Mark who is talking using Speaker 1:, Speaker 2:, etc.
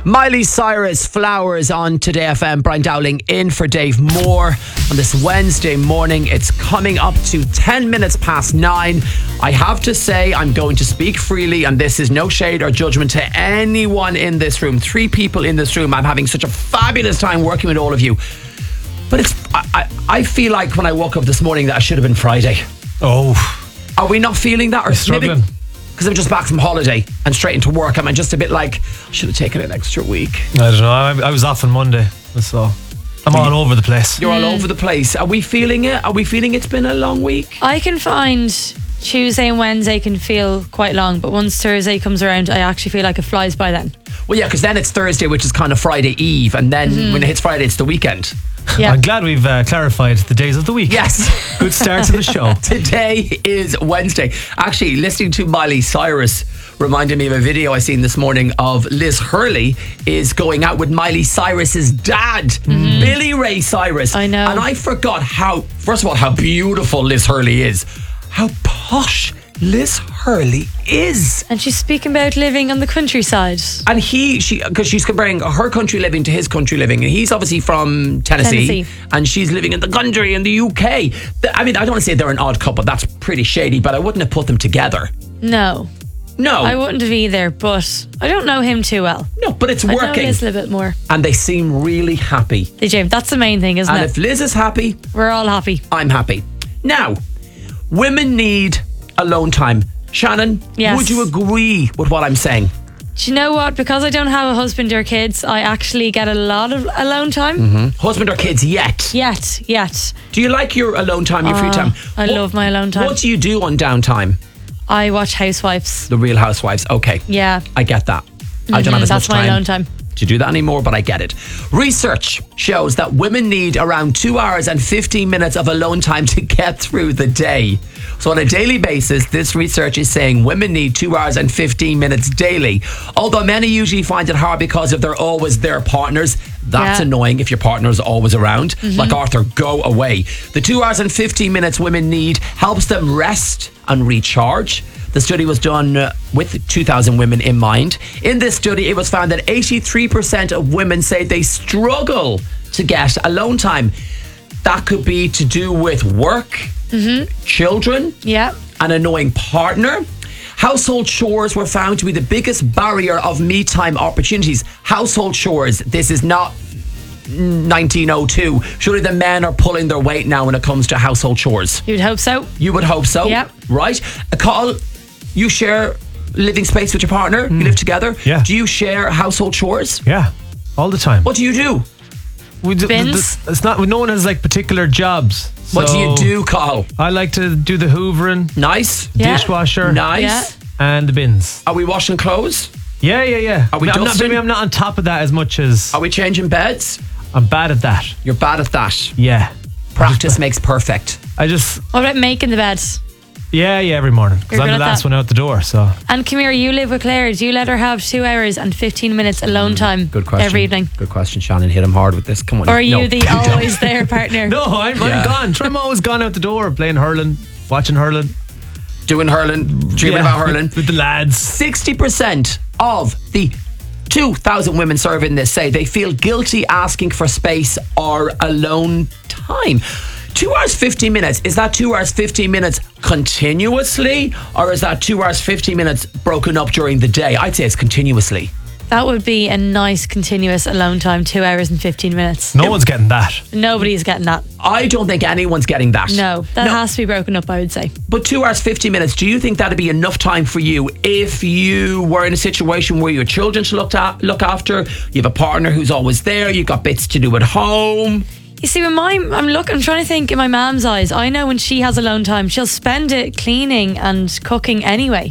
Speaker 1: Miley Cyrus, Flowers on Today FM. Brian Dowling in for Dave Moore on this Wednesday morning. It's coming up to 10 minutes past 9. I have to say, I'm going to speak freely, and this is no shade or judgment to anyone in this room. 3 people in this room. I'm having such a fabulous time working with all of you. But I feel like when I woke up this morning that I should have been Friday.
Speaker 2: Oh.
Speaker 1: Are we not feeling that? Or
Speaker 2: struggling?
Speaker 1: Because I'm just back from holiday and straight into work. I'm just a bit like, I should have taken an extra week.
Speaker 2: I don't know. I was off on Monday, so I'm all over the place.
Speaker 1: You're all over the place. Are we feeling it? Are we feeling it's been a long week?
Speaker 3: I can find Tuesday and Wednesday can feel quite long, but once Thursday comes around, I actually feel like it flies by then.
Speaker 1: Well, yeah, because then it's Thursday, which is kind of Friday Eve, and then when it hits Friday, it's the weekend.
Speaker 3: Yeah.
Speaker 2: I'm glad we've clarified the days of the week.
Speaker 1: Yes.
Speaker 2: Good start to the show.
Speaker 1: Today is Wednesday. Actually, listening to Miley Cyrus reminded me of a video I seen this morning of Liz Hurley is going out with Miley Cyrus's dad, Billy Ray Cyrus.
Speaker 3: I know.
Speaker 1: And I forgot first of all, how beautiful Liz Hurley is. How posh Liz Hurley is.
Speaker 3: And she's speaking about living on the countryside.
Speaker 1: And because she's comparing her country living to his country living. And he's obviously from Tennessee. And she's living in the country in the UK. I mean, I don't want to say they're an odd couple. That's pretty shady, but I wouldn't have put them together.
Speaker 3: No. I wouldn't have either, but I don't know him too well.
Speaker 1: No, but it's working.
Speaker 3: I know Liz a little bit more.
Speaker 1: And they seem really happy.
Speaker 3: They do. That's the main thing, isn't it?
Speaker 1: And if Liz is happy,
Speaker 3: we're all happy.
Speaker 1: I'm happy. Now, women need alone time. Shannon,
Speaker 3: yes.
Speaker 1: Would you agree with what I'm saying?
Speaker 3: Do you know what? Because I don't have a husband or kids, I actually get a lot of alone time.
Speaker 1: Husband or kids yet?
Speaker 3: Yet.
Speaker 1: Do you like your alone time, your free time?
Speaker 3: I love my alone time.
Speaker 1: What do you do on downtime?
Speaker 3: I watch Housewives.
Speaker 1: The Real Housewives. Okay.
Speaker 3: Yeah.
Speaker 1: I get that. I don't have as much time.
Speaker 3: That's my alone time.
Speaker 1: To do that anymore, but I get it. Research shows that women need around 2 hours and 15 minutes of alone time to get through the day. So on a daily basis, this research is saying women need 2 hours and 15 minutes daily. Although many usually find it hard because if they're always their partners, that's annoying if your partner is always around. Like Arthur, go away. The 2 hours and 15 minutes women need helps them rest and recharge. The study was done with 2,000 women in mind. In this study, it was found that 83% of women say they struggle to get alone time. That could be to do with work, children, an annoying partner. Household chores were found to be the biggest barrier of me time opportunities. Household chores, this is not 1902. Surely the men are pulling their weight now when it comes to household chores.
Speaker 3: You'd hope so.
Speaker 1: You would hope so.
Speaker 3: Yep.
Speaker 1: Right. Carl, you share living space with your partner. You live together.
Speaker 2: Yeah.
Speaker 1: Do you share household chores?
Speaker 2: Yeah, all the time.
Speaker 1: What do you do?
Speaker 3: Bins?
Speaker 2: It's not. No one has like particular jobs.
Speaker 1: What do you do, Carl?
Speaker 2: I like to do the hoovering.
Speaker 1: Nice.
Speaker 2: Dishwasher.
Speaker 1: Nice.
Speaker 2: And the bins.
Speaker 1: Are we washing clothes?
Speaker 2: Yeah.
Speaker 1: Are we dusting?
Speaker 2: I'm not on top of that as much as...
Speaker 1: Are we changing beds?
Speaker 2: I'm bad at that.
Speaker 1: You're bad at that.
Speaker 2: Yeah.
Speaker 1: Practice makes perfect.
Speaker 3: What about making the bed?
Speaker 2: Yeah, every morning. Because I'm the last one out the door, so...
Speaker 3: And come here, you live with Claire. Do you let her have 2 hours and 15 minutes alone time
Speaker 1: Good question.
Speaker 3: every evening?
Speaker 1: Good question, Shannon. Hit him hard with this. Come on.
Speaker 3: Or are you the always there partner?
Speaker 2: No, I'm gone. I'm always gone out the door, playing hurling, watching hurling.
Speaker 1: Doing hurling, dreaming about hurling.
Speaker 2: With the lads.
Speaker 1: 60% of the 2,000 women surveyed this say they feel guilty asking for space or alone time. 2 hours 15 minutes, is that 2 hours 15 minutes continuously, or is that 2 hours 15 minutes broken up during the day? I'd say it's continuously.
Speaker 3: That would be a nice continuous alone time, 2 hours and 15 minutes.
Speaker 2: No one's getting that.
Speaker 3: Nobody's getting that.
Speaker 1: I don't think anyone's getting that.
Speaker 3: No, that has to be broken up, I would say.
Speaker 1: But 2 hours 15 minutes, do you think that'd be enough time for you if you were in a situation where your children to look after, you have a partner who's always there, you've got bits to do at home?
Speaker 3: You see, I'm trying to think in my mum's eyes. I know when she has alone time, she'll spend it cleaning and cooking anyway.